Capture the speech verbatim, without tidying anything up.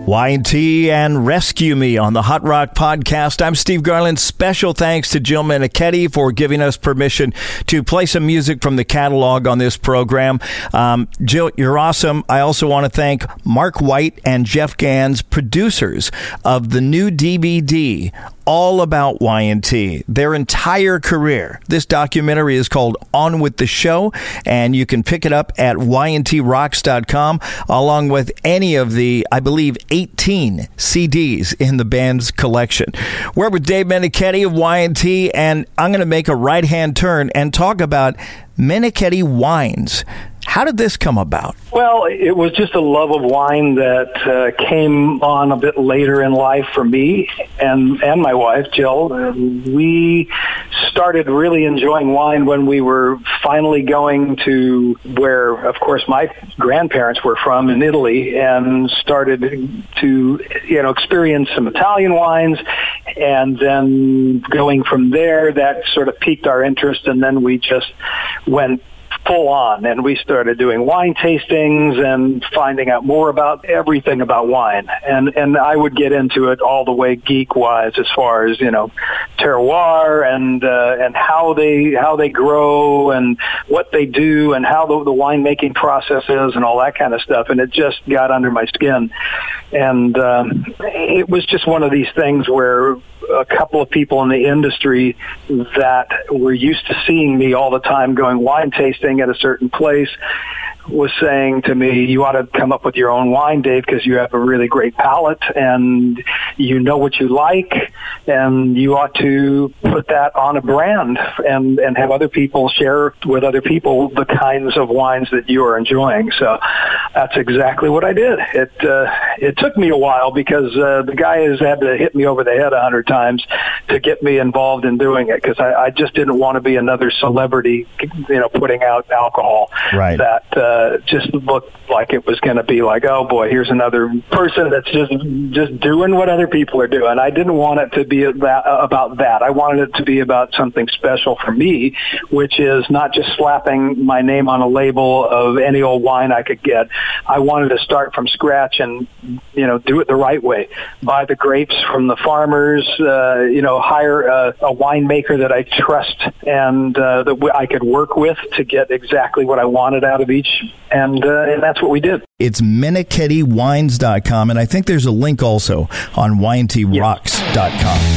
Y and T and Rescue Me on the Hot Rock Podcast. I'm Steve Garland. Special thanks to Jill Menichetti for giving us permission to play some music from the catalog on this program. Um, Jill, you're awesome. I also want to thank Mark White and Jeff Gans, producers of the new D V D, all about Y and T, their entire career. This documentary is called On With the Show, and you can pick it up at Y and T rocks dot com, along with any of the, I believe, eighteen C Ds in the band's collection. We're with Dave Menichetti of Y and T, and I'm going to make a right-hand turn and talk about Menichetti Wines. How did this come about? Well, it was just a love of wine that uh, came on a bit later in life for me and, and my wife, Jill. We started really enjoying wine when we were finally going to where, of course, my grandparents were from in Italy, and started to, you know, experience some Italian wines. And then going from there, that sort of piqued our interest, and then we just went full on, and we started doing wine tastings and finding out more about everything about wine. And and I would get into it all the way geek wise, as far as, you know, terroir and uh, and how they how they grow and what they do and how the, the winemaking process is and all that kind of stuff. And it just got under my skin. And um, it was just one of these things where a couple of people in the industry that were used to seeing me all the time going wine tasting at a certain place was saying to me, you ought to come up with your own wine, Dave, because you have a really great palate and you know what you like, and you ought to put that on a brand and, and have other people share with other people the kinds of wines that you are enjoying. So that's exactly what I did. It uh, it took me a while because uh, the guy has had to hit me over the head a hundred times to get me involved in doing it, because I, I just didn't want to be another celebrity, you know, putting out alcohol right. that uh, just looked like it was going to be like, oh boy, here's another person that's just just doing what other people are doing. I didn't want it to be about, about that. I wanted it to be about something special for me, which is not just slapping my name on a label of any old wine I could get. I wanted to start from scratch and, you know, do it the right way. Buy the grapes from the farmers, uh, you know, hire a, a winemaker that I trust and uh, that I could work with to get exactly what I wanted out of each. And, uh, and that's what we did. It's Menichetti Wines dot com, and I think there's a link also on Y and T rocks dot com.